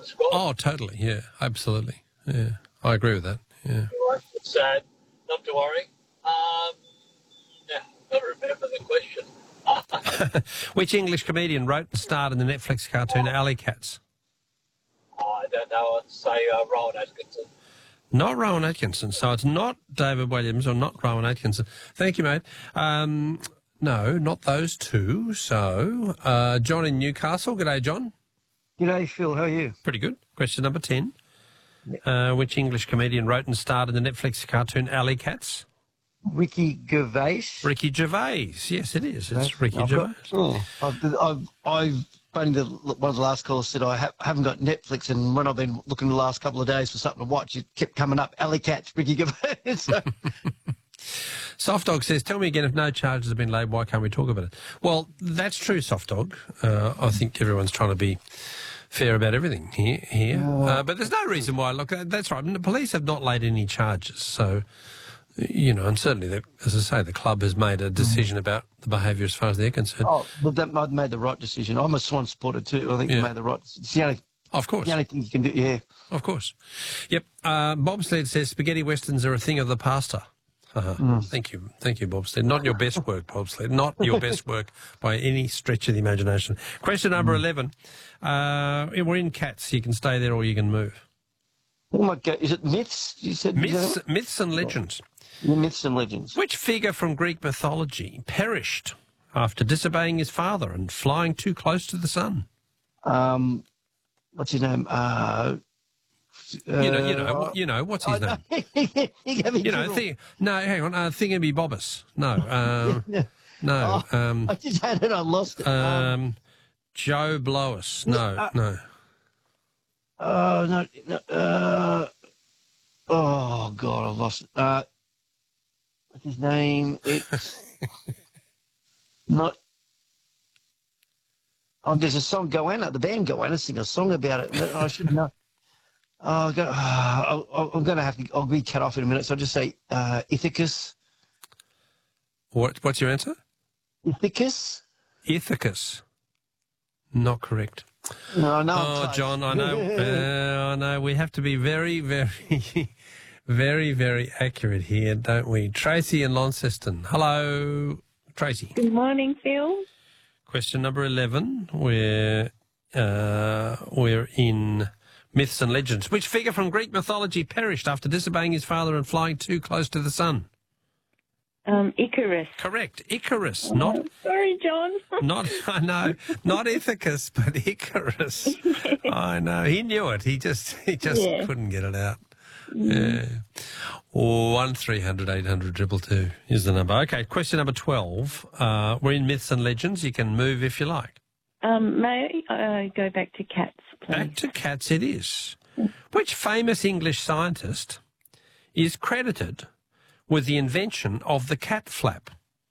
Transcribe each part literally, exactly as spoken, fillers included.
the squad. Oh, totally. Yeah, absolutely. Yeah, I agree with that. Yeah. It's sad, not to worry. Um, now, I've got to remember the question. Which English comedian wrote and starred in the Netflix cartoon Alley Cats? I don't know. I'd say uh, Rowan Atkinson. Not Rowan Atkinson. So it's not David Williams or not Rowan Atkinson. Thank you, mate. Um, no, not those two. So uh, John in Newcastle. G'day, John. G'day, Phil. How are you? Pretty good. Question number ten. Uh, which English comedian wrote and starred in the Netflix cartoon Alley Cats? Ricky Gervais. Ricky Gervais. Yes, it is. It's That's- Ricky I've Gervais. Got, oh, I've, I've, I've only the, one of the last callers said I ha- haven't got Netflix, and when I've been looking the last couple of days for something to watch, it kept coming up, Alley Cats, Ricky Gervais. So, Soft Dog says, tell me again, if no charges have been laid, why can't we talk about it? Well, that's true, Soft Dog. Uh, I think everyone's trying to be fair about everything here. here. Uh, but there's no reason why. Look, that's right. The police have not laid any charges. So, you know, and certainly, the, as I say, the club has made a decision about the behaviour as far as they're concerned. oh, well, that I made the right decision. I'm a Swan supporter too. I think Yeah. you made the right decision. It's the only, Of course. the only thing you can do, yeah. Of course. Yep. Uh, Bobsled says spaghetti westerns are a thing of the past. Uh-huh. Thank you. Thank you, Bobsled. Not your best work, Bobsled. Not your best work by any stretch of the imagination. Question number eleven. Uh, we're in Cats. You can stay there or you can move. Oh my God, is it myths? You said Myths, myths and legends. Yeah, myths and legends. Which figure from Greek mythology perished after disobeying his father and flying too close to the sun? Um, what's his name? Uh, You know, you uh, know, you know. What's his name? you gave me You know, trouble. thing, no, hang on, uh, Thingamby Bobbus. No, um, no, Oh, um, I just had it. I lost it. Um, um, Joe Blois. No, uh, no. oh no, no. Uh, oh God, I lost it. Uh, what's his name? It's not. Oh, there's a song Goanna. The band Goanna sing a song about it. I should know. Oh, I've got, oh, I'll- I'm going to have to. I'll be cut off in a minute. So I'll just say uh, Ithacus. What? What's your answer? Ithacus. Ithacus. Not correct. No, no. I'm Oh, close. John, I know. Uh, I know. We have to be very, very, very, very accurate here, don't we? Tracy in Launceston. Hello, Tracy. Good morning, Phil. Question number eleven. We're uh, we're in myths and legends. Which figure from Greek mythology perished after disobeying his father and flying too close to the sun? Um, Icarus. Correct. Icarus. Not Oh, sorry, John. not I know. Not Ithacus, but Icarus. I know. He knew it. He just he just Yeah. couldn't get it out. Yeah. One three hundred eight hundred triple two is the number. Okay, question number twelve. Uh, we're in myths and legends. You can move if you like. Um, may I uh, go back to cats, please? Back to cats it is. Which famous English scientist is credited with the invention of the cat flap?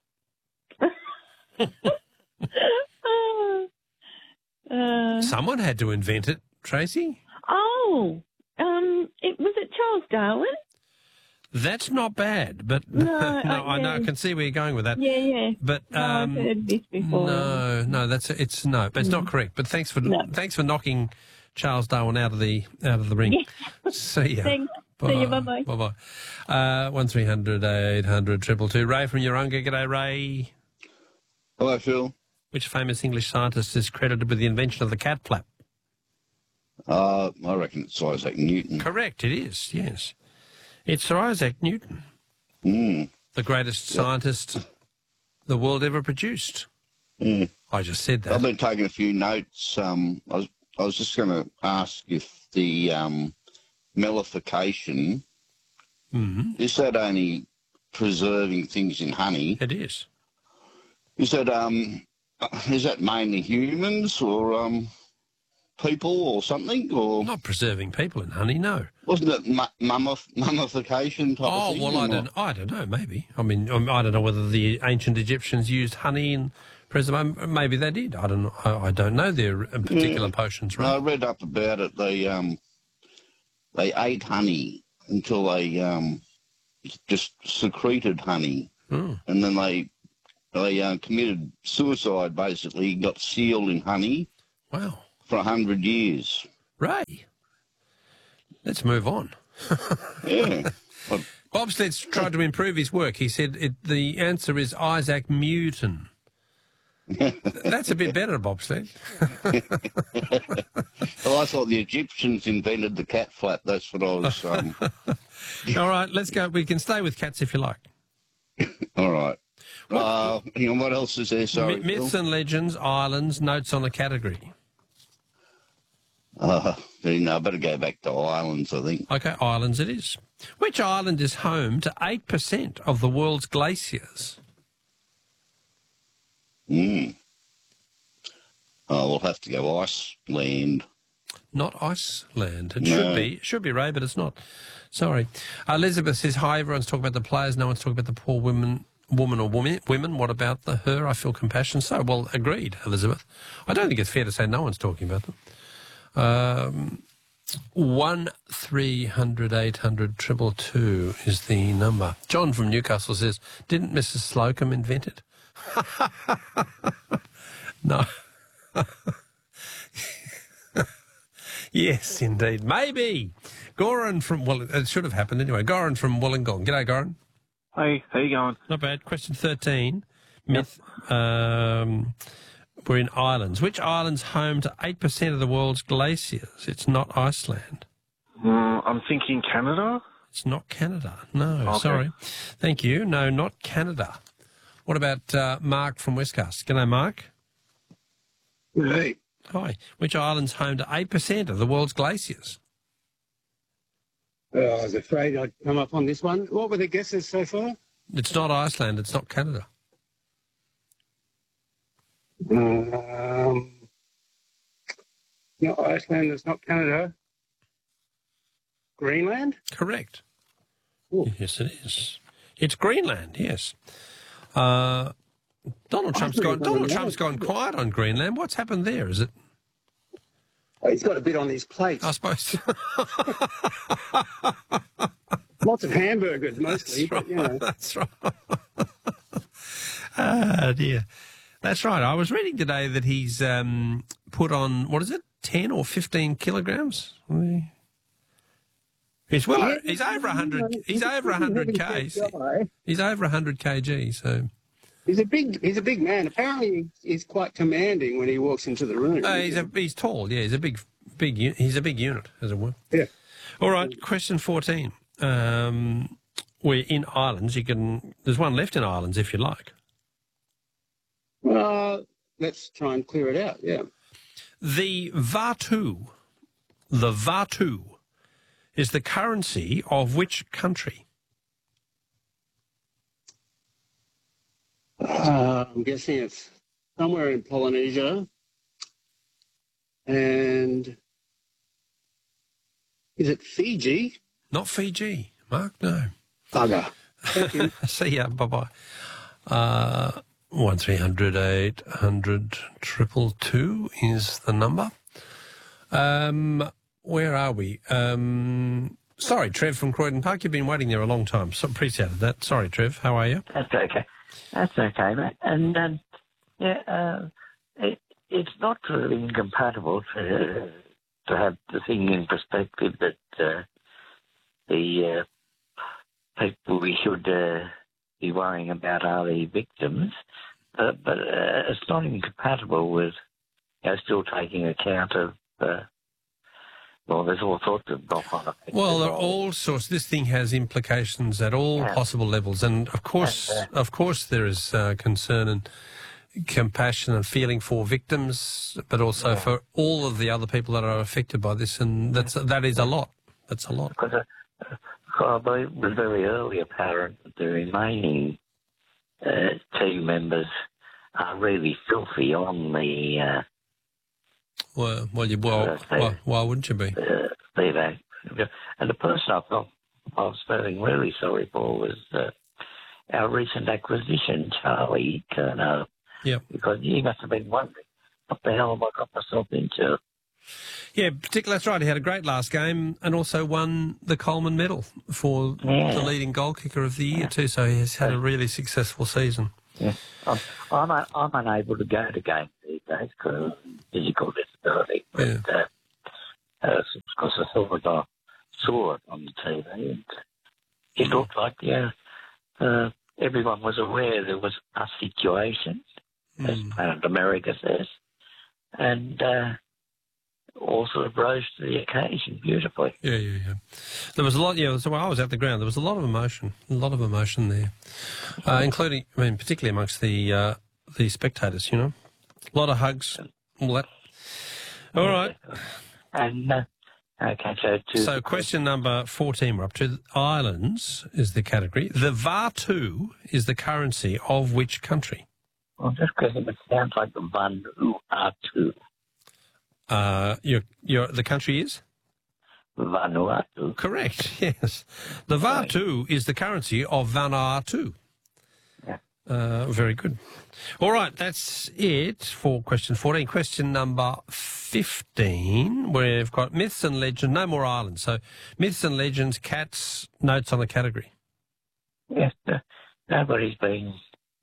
Oh, uh, Someone had to invent it, Tracy. oh, um, it, was it Charles Darwin? That's not bad, but No, I know I yeah. can see where you're going with that. Yeah, yeah. But No, um, I've heard this before. no, no, that's it's no, but it's not correct. But thanks for No. thanks for knocking Charles Darwin out of the out of the ring. See ya. Thanks. See you, bye-bye. Bye bye. Uh, one three hundred eight hundred triple two. Ray from Urunga. G'day, Ray. Hello, Phil. Which famous English scientist is credited with the invention of the cat flap? Uh, I reckon it's Isaac Newton. Correct. It is. Yes, it's Sir Isaac Newton, Mm. the greatest scientist the world ever produced. Mm. I just said I've that. been taking a few notes. Um, I was I was just going to ask if the um, mellification hmm is that only preserving things in honey? It is. Is that um, is that mainly humans or um, people or something? Or Not preserving people in honey, no. wasn't it mu- mummif- mummification type Oh of thing? well, I or don't. not? I don't know. Maybe. I mean, um, I don't know whether the ancient Egyptians used honey and preserve. Maybe they did. I don't know. I, I don't know their uh, particular potions, No, I right? read up about it. They um, they ate honey until they um, just secreted honey, Mm. and then they they uh, committed suicide. Basically, got sealed in honey Wow. for a hundred years. Ray. Let's move on. Yeah. But, Bobsled's tried to improve his work. He said it, the answer is Isaac Newton. That's a bit better, Bobsled. well, I thought the Egyptians invented the cat flap. That's what I was... Um... All right, let's go. We can stay with cats if you like. All right. Uh, hang on, what else is there? Sorry, M- myths Phil? and legends, islands, notes on a category. Uh, no, I better go back to islands, I think. Okay, islands it is. Which island is home to eight percent of the world's glaciers? Hmm. Oh, we'll have to go Iceland. Not Iceland. It No. should be. It should be, Ray, but it's not. Sorry. Elizabeth says, hi, everyone's talking about the players. No one's talking about the poor women, woman or woman. Women. What about the her? I feel compassion. So, well, agreed, Elizabeth. I don't think it's fair to say no one's talking about them. Um, one three hundred eight hundred triple two is the number. John from Newcastle says, didn't Missus Slocum invent it? No. Yes, indeed. Maybe. Goran from, well, it should have happened anyway. Goran from Wollongong. G'day, Goran. Hey, how you going? Not bad. Question thirteen. Myth. Um, we're in islands. Which island's home to eight percent of the world's glaciers? It's not Iceland. Mm, I'm thinking Canada. It's not Canada. No, Okay. sorry. Thank you. No, not Canada. What about uh, Mark from Westcast? G'day, Mark. Hey, Hi. Which island's home to eight percent of the world's glaciers? uh, I was afraid I'd come up on this one. What were the guesses so far? It's not Iceland. It's not Canada. Um, not Iceland, it's not Canada. Greenland? Correct. Ooh. Yes, it is. It's Greenland, yes. Uh, Donald Trump's think gone. it's Donald on the Trump's gone quiet on Greenland. What's happened there? Is it? Oh, he's got a bit on his plate. I suppose. Lots of hamburgers mostly, but you know. That's right. Ah, dear. That's right. I was reading today that he's um, put on, what is it, ten or fifteen kilograms? He's well. Yeah, he's over one hundred. he's He's a over one pretty hundred heavy k's. set guy. He's over one hundred kg. So He's a big he's a big man. Apparently he's quite commanding when he walks into the room. uh, he's a he's tall. Yeah, he's a big big. u- He's a big unit, as it were. Yeah. All right. Question fourteen. Um, we're in islands. You can. There's one left in islands if you like. Uh, let's try and clear it out, yeah. The Vatu, the Vatu, is the currency of which country? Uh, I'm guessing it's somewhere in Polynesia. And is it Fiji? Not Fiji, Mark. No. Bugger. Thank you. See ya. Bye bye. Uh, one three hundred eight hundred triple two is the number. Um, where are we? Um, sorry, Trev from Croydon Park. You've been waiting there a long time. So appreciated that. Sorry, Trev. How are you? That's okay. That's okay, mate. And um, yeah, uh, it, it's not really incompatible to to have the thing in perspective that uh, the uh, people we should uh, be worrying about are the victims, uh, but uh, it's not incompatible with you know, still taking account of. Uh, Well, there's all sorts of knock-on effects. Well, there are involved. all sorts. This thing has implications at all Yeah. possible levels, and of course, Yeah. of course, there is uh, concern and compassion and feeling for victims, but also Yeah. for all of the other people that are affected by this, and that's that is a lot. That's a lot. Because uh, I believe it was very early apparent that the remaining uh, team members are really filthy on the uh, Well, well, you, well, Uh, they- why, why wouldn't you be? uh, Steve Act. And the person I felt I was feeling really sorry for was uh, our recent acquisition, Charlie Kerno. Yeah. Because he must have been wondering, what the hell have I got myself into? Yeah, particularly that's right. He had a great last game and also won the Coleman Medal for Yeah. the leading goal kicker of the year too. So he has had a really successful season. Yeah. I'm, I'm, I'm unable to go to games these days because of physical disability. But, Yeah. uh, uh, because I thought I saw it on the T V. And it looked like, yeah, uh, everyone was aware there was a situation, mm. as Planet America says, and uh, all sort of rose to the occasion beautifully. Yeah, yeah, yeah. There was a lot, yeah, so when I was at the ground, there was a lot of emotion, a lot of emotion there, uh, including, I mean, particularly amongst the uh, the spectators, you know. A lot of hugs, all that. All right. And, uh, okay, so... To so question number fourteen, we're up to. Islands is the category. The Vaatu is the currency of which country? Well, just because it sounds like the Vanuatu. Uh, your, your, the country is? Vanuatu. Correct, yes. The Vaatu is the currency of Vanuatu. Yeah. Uh, very good. All right, that's it for question fourteen. Question number fifteen, we've got myths and legends, no more islands. So myths and legends, cats, notes on the category. Yes, uh, nobody's been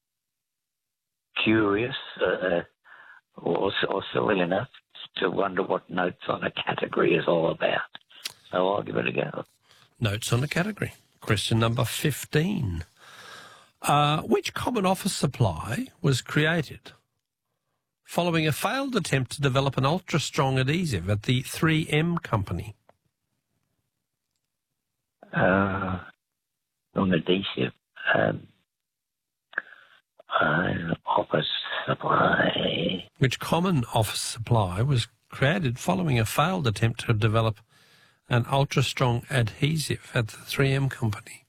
curious uh, or, or silly enough to wonder what notes on a category is all about. So I'll give it a go. Notes on the category. Question number fifteen. Uh, which common office supply was created following a failed attempt to develop an ultra-strong adhesive at the three M Company? Uh, on adhesive. Um, uh, office supply. Which common office supply was created following a failed attempt to develop an ultra-strong adhesive at the three M Company?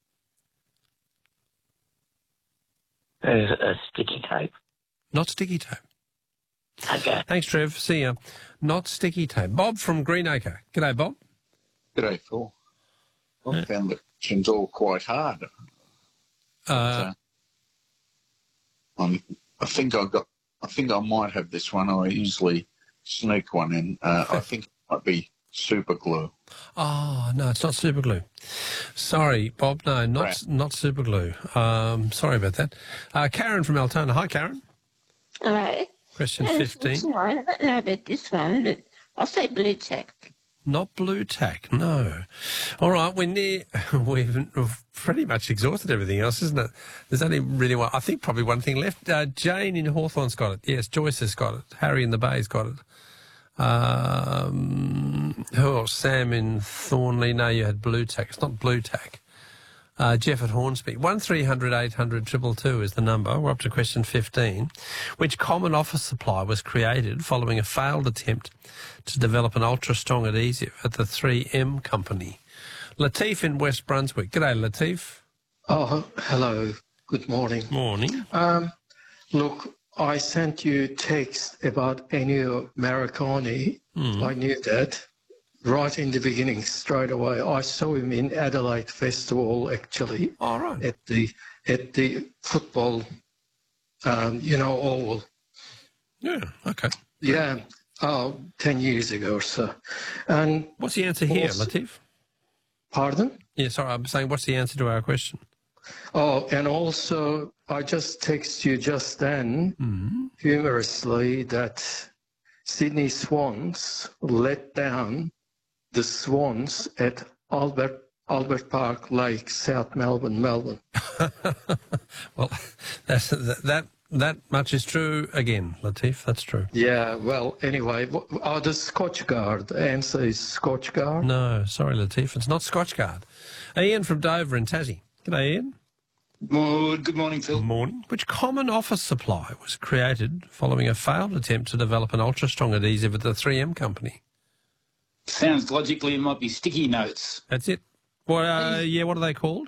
There's a sticky tape. Not sticky tape. Okay. Thanks, Trev. See ya. Not sticky tape. Bob from Greenacre. G'day, Bob. G'day, Phil. I found the questions all quite hard. Uh, uh, I'm, I think I got. I think I might have this one. I usually sneak one in. Uh, I think it might be super glue. Oh, no, it's not super glue. Sorry, Bob. No, not Right. not super glue. Um, sorry about that. Uh, Karen from Altona. Hi, Karen. Hello. Question Uh, fifteen. I don't know about this one, but I'll say blue tack. Not blue tack, no. All right, we're near, we've, we've pretty much exhausted everything else, isn't it? There's only really one, I think probably one thing left. Uh, Jane in Hawthorn's got it. Yes, Joyce has got it. Harry in the Bay's got it. Um, who else? Sam in Thornley. No, you had blue tack. It's not blue tack. Uh, Jeff at Hornsby. one three hundred eight hundred two two two is the number. We're up to question fifteen. Which common office supply was created following a failed attempt to develop an ultra-strong adhesive at the three M Company? Latif in West Brunswick. G'day, Latif. Oh, hello. Good morning. Morning. Um, look, I sent you text about Ennio Morricone. Mm. I knew that right in the beginning, straight away. I saw him in Adelaide Festival, actually. All right. At the at the football, um, you know, oval. Yeah. Okay. Yeah. Oh, ten years ago or so. And what's the answer here, also, Latif? Pardon? Yeah. Sorry, I'm saying what's the answer to our question? Oh, and also, I just texted you just then, mm. humorously, that Sydney Swans let down the Swans at Albert Albert Park Lake, South Melbourne, Melbourne. Well, that's, that, that that much is true again, Latif. That's true. Yeah, well, anyway, oh, the Scotch Guard. The answer is Scotch Guard. No, sorry, Latif. It's not Scotch Guard. Ian from Dover in Tassie. G'day, Ian. Well, good morning, Phil. Good morning. Which common office supply was created following a failed attempt to develop an ultra-strong adhesive at the three M Company? Sounds logically it might be sticky notes. That's it. What? Uh, yeah, what are they called?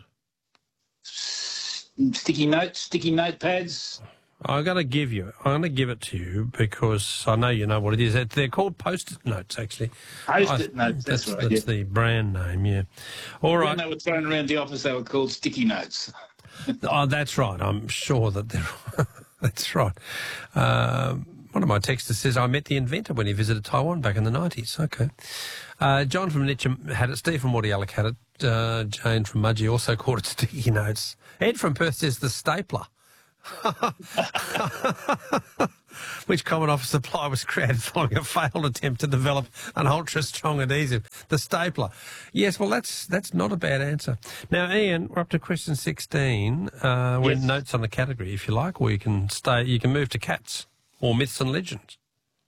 Sticky notes, sticky notepads. I'm going to give you. I'm going to give it to you because I know you know what it is. They're called Post-it notes, actually. Post-it I, notes. That's, That's right. That's yeah. the brand name. Yeah. All right. When they were thrown around the office, they were called sticky notes. Oh, that's right. I'm sure that they're. That's right. Um, one of my texters says I met the inventor when he visited Taiwan back in the nineties. Okay. Uh, John from Nitcham had it. Steve from Wardialloc had it. Uh, Jane from Mudgee also called it sticky notes. Ed from Perth says the stapler. Which common office supply was created following a failed attempt to develop an ultra-strong adhesive? The stapler. Yes, well, that's that's not a bad answer. Now, Ian, we're up to question sixteen. Uh, with Yes. notes on the category, if you like, or you can stay. You can move to cats or myths and legends.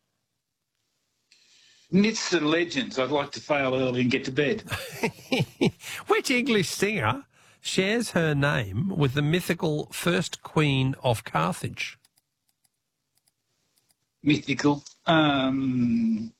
Myths and legends. I'd like to fail early and get to bed. Which English singer shares her name with the mythical first queen of Carthage? Mythical. Um,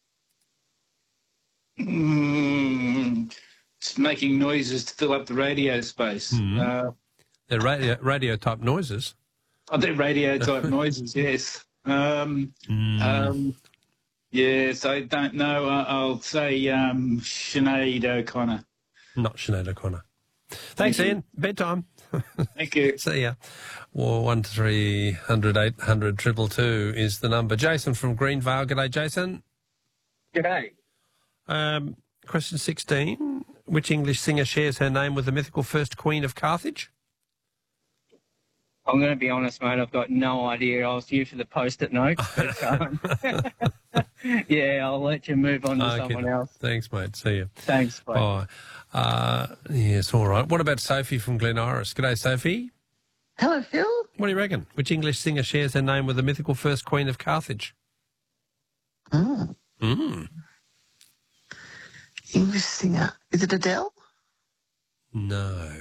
mm, it's making noises to fill up the radio space. Mm. Uh, They're radio, radio type noises. oh, they're radio type noises, yes. Um, Mm. um, yes, I don't know. I- I'll say um, Sinead O'Connor. Not Sinead O'Connor. Thanks, Ian. Bedtime. Thank you. See ya. Well, one three hundred eight hundred triple two is the number. Jason from Greenvale. G'day, Jason. G'day. Um, question sixteen. Which English singer shares her name with the mythical first queen of Carthage? I'm going to be honest, mate. I've got no idea. I was here for the post-it notes. But, um, yeah, I'll let you move on to Okay. someone else. Thanks, mate. See you. Thanks, mate. Bye. Uh, yes, all right. What about Sophie from Glen Iris? G'day, Sophie. Hello, Phil. What do you reckon? Which English singer shares her name with the mythical first queen of Carthage? Oh, Mm. English singer. Is it Adele? No.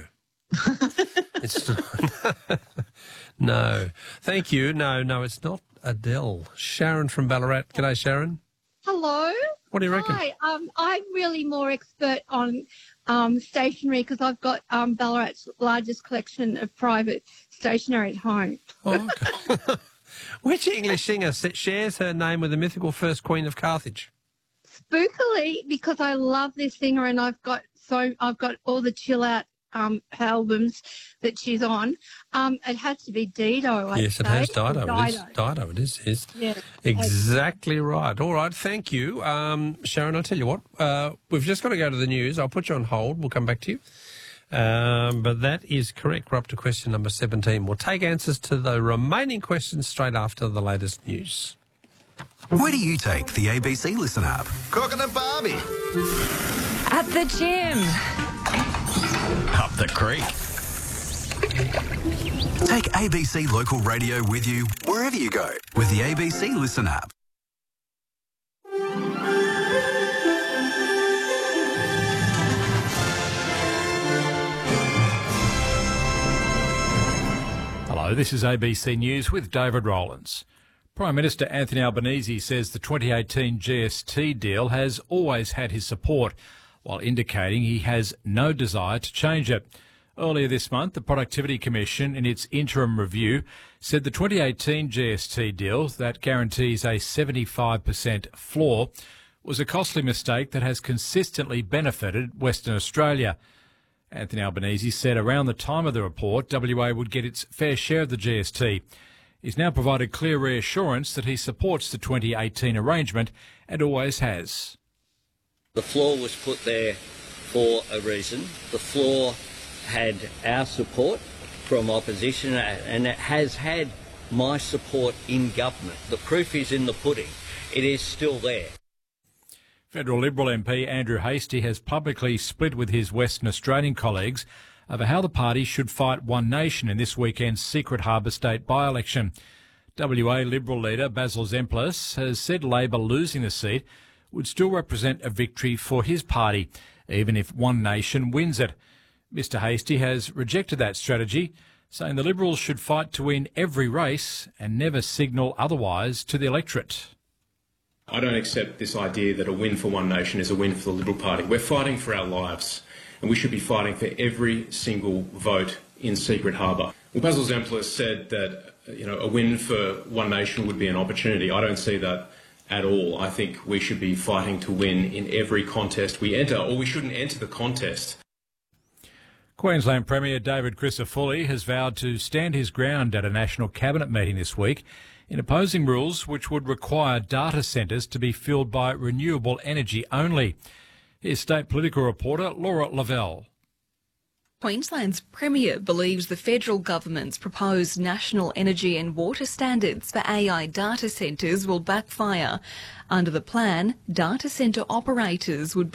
It's not. No. Thank you. No, no, it's not Adele. Sharon from Ballarat. G'day, Sharon. Hello. What do you reckon? Hi. Um, I'm really more expert on um, stationery because I've got um, Ballarat's largest collection of private stationery at home. Oh, okay. Which English singer sa- shares her name with the mythical first queen of Carthage? Spookily, because I love this singer and I've got so I've got all the chill out um, albums that she's on. Um, it has to be Dido. I'd Yes, it say. has. Dido. It is. Dido. Dido. It is. Yes. Yeah. Exactly right. All right. Thank you. Um, Sharon, I'll tell you what. Uh, we've just got to go to the news. I'll put you on hold. We'll come back to you. Um, but that is correct. We're up to question number seventeen. We'll take answers to the remaining questions straight after the latest news. Where do you take the A B C Listen app? Cooking a Barbie. At the gym. Up the creek. Take A B C Local Radio with you wherever you go with the A B C Listen app. Hello, this is A B C News with David Rowlands. Prime Minister Anthony Albanese says the twenty eighteen G S T deal has always had his support, while indicating he has no desire to change it. Earlier this month, the Productivity Commission, in its interim review, said the twenty eighteen G S T deal that guarantees a seventy-five percent floor was a costly mistake that has consistently benefited Western Australia. Anthony Albanese said around the time of the report, W A would get its fair share of the G S T. He's now provided clear reassurance that he supports the twenty eighteen arrangement and always has. The floor was put there for a reason. The floor had our support from opposition and it has had my support in government. The proof is in the pudding. It is still there. Federal Liberal M P Andrew Hastie has publicly split with his Western Australian colleagues over how the party should fight One Nation in this weekend's Secret Harbour State by-election. W A Liberal leader Basil Zemplis has said Labor losing the seat would still represent a victory for his party, even if One Nation wins it. Mister Hastie has rejected that strategy, saying the Liberals should fight to win every race and never signal otherwise to the electorate. I don't accept this idea that a win for One Nation is a win for the Liberal Party. We're fighting for our lives, and we should be fighting for every single vote in Secret Harbour. Well, Basil Zemplis said that you know a win for One Nation would be an opportunity. I don't see that at all. I think we should be fighting to win in every contest we enter, or we shouldn't enter the contest. Queensland Premier David Crisafulli has vowed to stand his ground at a National Cabinet meeting this week in opposing rules which would require data centres to be filled by renewable energy only. Here's state political reporter Laura Lavelle. Queensland's Premier believes the federal government's proposed national energy and water standards for A I data centres will backfire. Under the plan, data centre operators would be